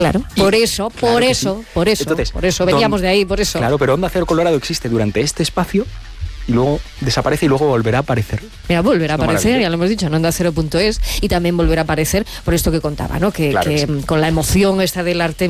Claro, por eso, Entonces, veníamos de ahí, por eso. Claro, pero Onda Cero Colorado existe durante este espacio y luego desaparece y luego volverá a aparecer. Mira, volverá a aparecer, ya lo hemos dicho, en onda0.es, y también volverá a aparecer por esto que contaba, ¿no? Que con la emoción esta del arte